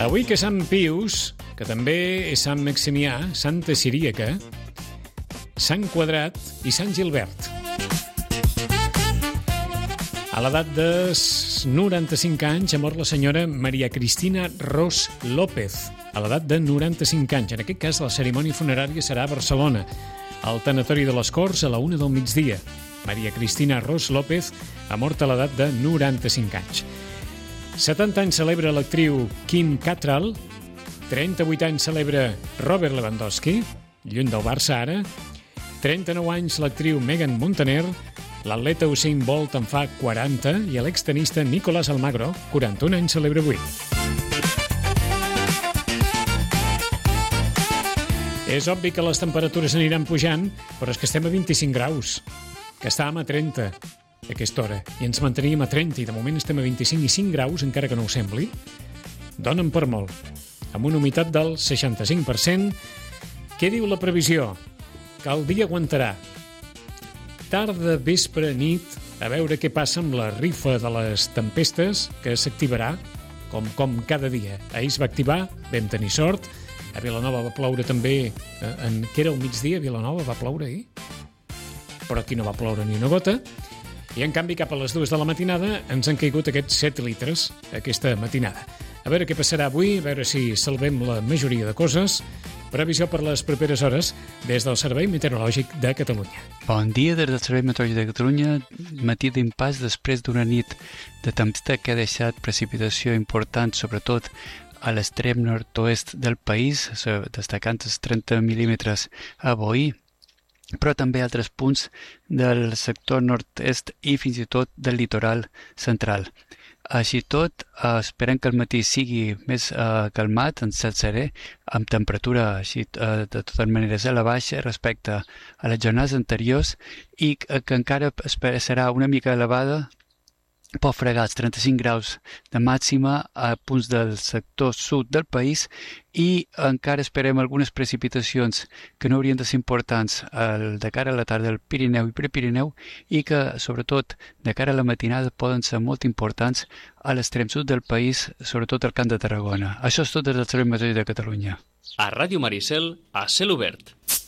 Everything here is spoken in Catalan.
Avui que Sant Pius, que també és Sant Maximià, Santa Ciríaca, Sant Quadrat i Sant Gilbert. A l'edat de 95 anys ha mort la senyora Maria Cristina Ros López, a l'edat de 95 anys. En aquest cas, la cerimònia funerària serà a Barcelona, al Tanatori de les Corts, a la 1 del migdia. Maria Cristina Ros López ha mort a l'edat de 95 anys. 70 anys celebra l'actriu Kim Cattrall, 38 anys celebra Robert Lewandowski, lluny del Barça ara, 39 anys l'actriu Megan Montaner, l'atleta Usain Bolt en fa 40 i l'extenista Nicolás Almagro, 41 anys celebra avui. És obvi que les temperatures aniran pujant, però és que estem a 25 graus, que estàvem a 30 a aquesta hora, i ens manteníem a 30, i de moment estem a 25 i 5 graus, encara que no ho sembli, donen per molt, amb una humitat del 65%. Què diu la previsió? Que el dia aguantarà. Tarda, vespre, nit, a veure què passa amb la rifa de les tempestes, que s'activarà com cada dia. Ahir es va activar, vam tenir sort. A Vilanova va ploure també, que era el migdia, a Vilanova va ploure ahir, però aquí no va ploure ni una gota. I en canvi, cap a les 2 de la matinada ens han caigut aquests 7 litres aquesta matinada. A veure què passarà avui, a veure si salvem la majoria de coses. Previsió per les properes hores des del Servei Meteorològic de Catalunya. Bon dia des del Servei Meteorològic de Catalunya. Matí d'impàs després d'una nit de tempesta que ha deixat precipitació important, sobretot a l'extrem nord-oest del país, destacant els 30 mil·límetres a Boí, però també altres punts del sector nord-est i fins i tot del litoral central. Així tot, esperem que el matí sigui més calmat, en cel serè, amb temperatura així, de totes maneres a la baixa respecte a les jornades anteriors i que encara serà una mica elevada, pot fregar els 35 graus de màxima a punts del sector sud del país i encara esperem algunes precipitacions que no haurien de ser importants de cara a la tarda del Pirineu i Prepirineu i que, sobretot, de cara a la matinada poden ser molt importants a l'extrem sud del país, sobretot al Camp de Tarragona. Això és tot des del Servei Meteorològic de Catalunya. A Ràdio Maricel, a cel obert.